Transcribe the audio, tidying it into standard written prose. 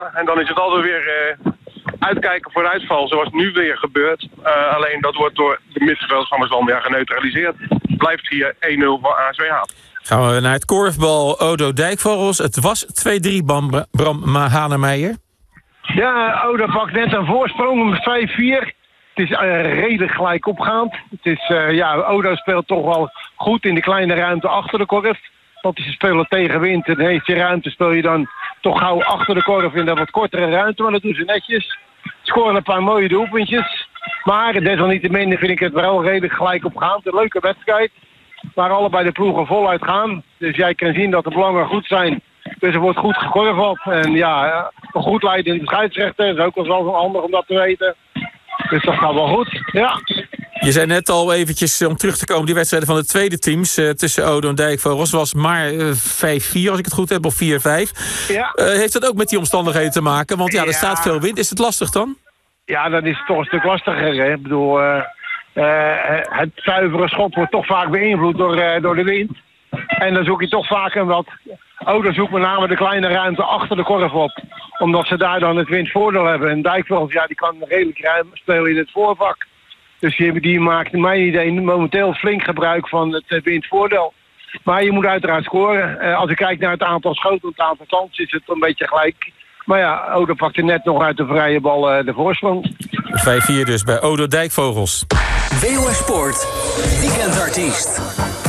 En dan is het altijd weer uitkijken voor uitval, zoals nu weer gebeurt. Alleen dat wordt door de middenvelders van Zambia geneutraliseerd. Blijft hier 1-0 voor ASWH. Gaan we naar het korfbal Odo Dijkvogels. Het was 2-3, Bram Hanemeijer. Ja, Odo pakt net een voorsprong om 5-4. Het is redelijk gelijk opgaand. Het is, Odo speelt toch wel goed in de kleine ruimte achter de korf. Want ze spelen tegen wind en heeft je ruimte speel je dan toch gauw achter de korf in dat wat kortere ruimte. Maar dat doen ze netjes. Scoren een paar mooie doelpuntjes. Maar desalniettemin vind ik het wel redelijk gelijk opgaand. Een leuke wedstrijd. Waar allebei de ploegen voluit gaan. Dus jij kan zien dat de belangen goed zijn. Dus er wordt goed gekorfbald. En ja, een goed leidende scheidsrechter is ook wel handig om dat te weten. Dus dat gaat wel goed, ja. Je zei net al eventjes, om terug te komen, die wedstrijden van de tweede teams tussen Odo en Dijkvogels was maar 5-4, als ik het goed heb, of 4-5. Ja. Heeft dat ook met die omstandigheden te maken? Want ja, er staat veel wind. Is het lastig dan? Ja, dat is toch een stuk lastiger. Hè? Ik bedoel, het zuivere schot wordt toch vaak beïnvloed door de wind. En dan zoek je toch vaak een wat... Odo zoekt met name de kleine ruimte achter de korf op. Omdat ze daar dan het windvoordeel hebben. En Dijkvogels, ja, die kan redelijk ruim spelen in het voorvak. Dus die maakt in mijn idee momenteel flink gebruik van het windvoordeel. Maar je moet uiteraard scoren. Als ik kijk naar het aantal schoten, het aantal kansen, is het een beetje gelijk. Maar ja, Odo pakte net nog uit de vrije bal de voorsprong. 5-4 dus bij Odo Dijkvogels. WOS Sport, weekendartiest.